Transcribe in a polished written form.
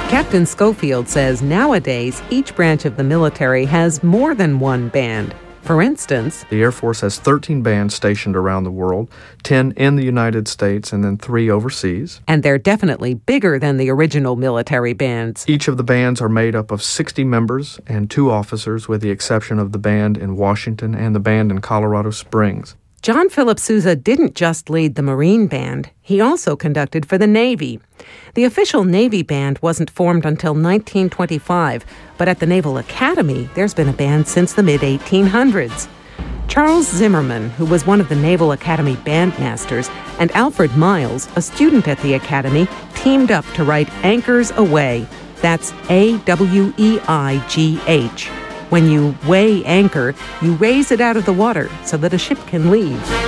Captain Schofield says nowadays each branch of the military has more than one band. For instance, the Air Force has 13 bands stationed around the world, 10 in the United States and then 3 overseas. And they're definitely bigger than the original military bands. Each of the bands are made up of 60 members and 2 officers, with the exception of the band in Washington and the band in Colorado Springs. John Philip Sousa didn't just lead the Marine Band, he also conducted for the Navy. The official Navy Band wasn't formed until 1925, but at the Naval Academy, there's been a band since the mid-1800s. Charles Zimmerman, who was one of the Naval Academy bandmasters, and Alfred Miles, a student at the Academy, teamed up to write Anchors Aweigh. That's A-W-E-I-G-H. When you weigh anchor, you raise it out of the water so that a ship can leave.